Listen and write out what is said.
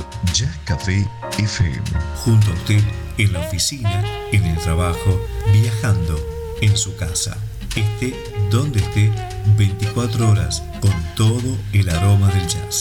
por Jazz Café FM. Junto a usted, en la oficina, en el trabajo, viajando, en su casa. Esté donde esté, 24 horas, con todo el aroma del jazz.